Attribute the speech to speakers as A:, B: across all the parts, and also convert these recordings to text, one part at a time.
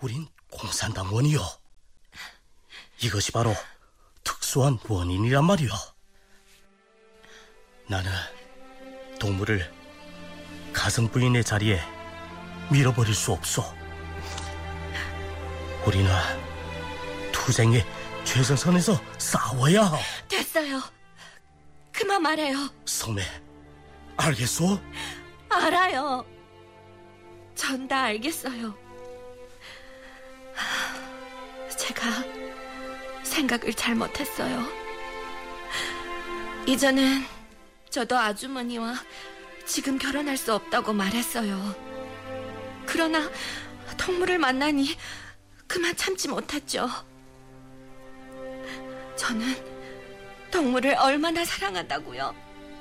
A: 우린 공산당원이요. 이것이 바로 특수한 원인이란 말이요. 나는 동물을 가정 부인의 자리에 밀어버릴 수 없어. 우리는 투쟁의 최전선에서 싸워야 하.
B: 됐어요. 그만 말해요.
A: 성매, 알겠소?
B: 알아요. 전 다 알겠어요. 제가 생각을 잘못했어요. 이전엔 저도 아주머니와 지금 결혼할 수 없다고 말했어요. 그러나 동물을 만나니 그만 참지 못했죠. 저는 동물을 얼마나 사랑한다고요.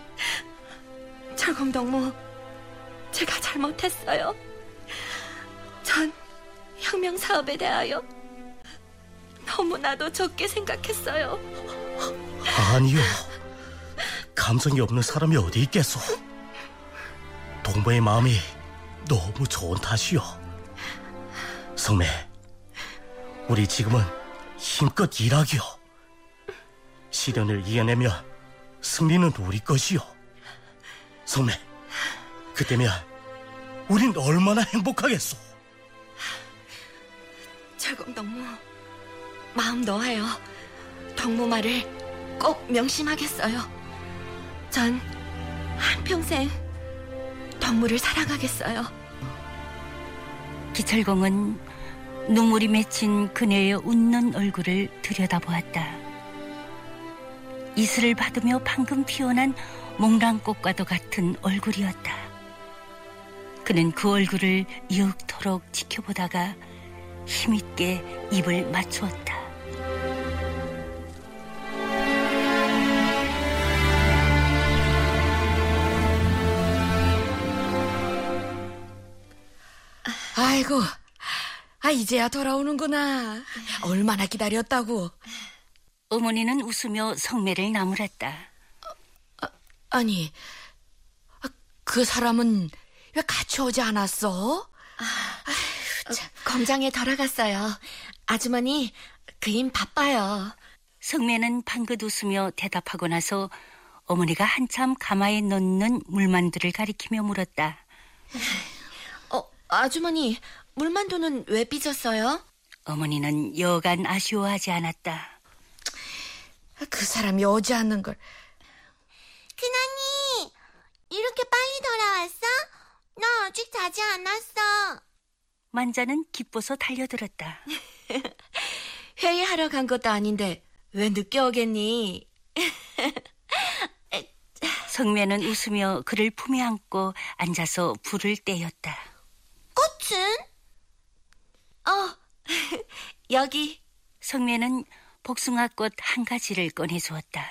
B: 철공동무, 제가 잘못했어요. 전 혁명사업에 대하여 너무나도 적게 생각했어요.
A: 아니요. 감성이 없는 사람이 어디 있겠소. 동무의 마음이 너무 좋은 탓이요. 성매, 우리 지금은 힘껏 일하기요. 시련을 이겨내며 승리는 우리 것이요. 성매, 그때면 우린 얼마나 행복하겠소.
B: 철공동무, 마음 놓아요. 동무 말을 꼭 명심하겠어요. 전 한평생 동물을 사랑하겠어요.
C: 기철공은 눈물이 맺힌 그녀의 웃는 얼굴을 들여다보았다. 이슬을 받으며 방금 피어난 몽랑꽃과도 같은 얼굴이었다. 그는 그 얼굴을 이윽토록 지켜보다가 힘있게 입을 맞추었다.
D: 아이고, 이제야 돌아오는구나. 얼마나 기다렸다고.
C: 어머니는 웃으며 성매를 나무랐다.
D: 아니, 그 사람은 왜 같이 오지 않았어?
B: 공장에 돌아갔어요. 아주머니, 그임 바빠요.
C: 성매는 방긋 웃으며 대답하고 나서 어머니가 한참 가마에 넣는 물만두를 가리키며 물었다.
B: 아주머니, 물만두는 왜 삐졌어요?
C: 어머니는 여간 아쉬워하지 않았다.
D: 그 사람이 오지 않는 걸.
E: 큰언니, 이렇게 빨리 돌아왔어? 나 아직 자지 않았어.
C: 만자는 기뻐서 달려들었다.
B: 회의하러 간 것도 아닌데 왜 늦게 오겠니?
C: 성매는 웃으며 그를 품에 안고 앉아서 불을 떼었다.
E: 꽃은?
B: 여기.
C: 성매는 복숭아꽃 한 가지를 꺼내주었다.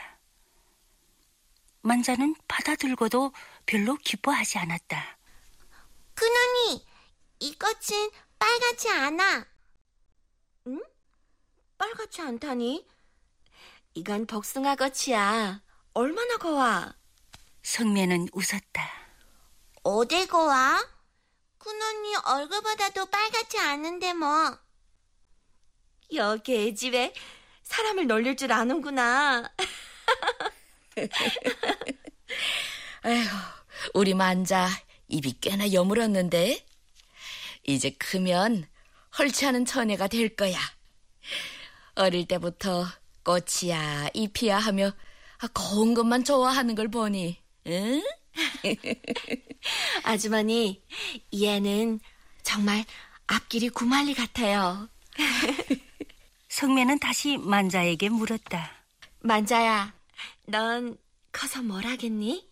C: 만자는 받아들고도 별로 기뻐하지 않았다.
E: 큰언니, 이 꽃은 빨갛지 않아.
B: 응? 빨갛지 않다니? 이건 복숭아꽃이야. 얼마나 고와.
C: 성매는 웃었다.
E: 어딜 고와? 큰언니 얼굴보다도 빨갛지 않은데 뭐.
B: 여기 애 집에 사람을 놀릴 줄 아는구나.
D: 아휴, 우리 만자 입이 꽤나 여물었는데 이제 크면 헐치 않은 처녀가 될 거야. 어릴 때부터 꽃이야 잎이야 하며 고운 것만 좋아하는 걸 보니, 응?
B: 아주머니, 이 애는 정말 앞길이 구말리 같아요.
C: 성매는 다시 만자에게 물었다.
B: 만자야, 넌 커서 뭘 하겠니?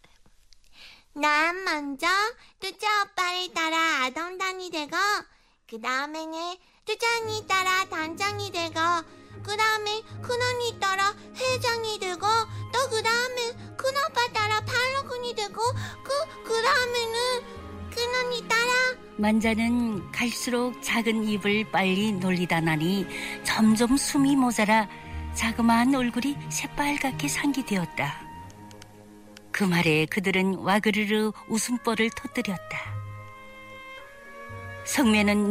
E: 난 먼저 뚜짜 오빠를 따라 아동단이 되고, 그 다음에는 뚜짜 언니 따라 단장이 되고, 그 다음에 큰언니 따라 회장이 되고, 또 그 다음에 큰오빠 따라 팔로군이 되고, 그 다음에는 큰언니 따라.
C: 만자는 갈수록 작은 입을 빨리 놀리다 나니 점점 숨이 모자라 자그마한 얼굴이 새빨갛게 상기되었다. 그 말에 그들은 와그르르 웃음보를 터뜨렸다. 성매는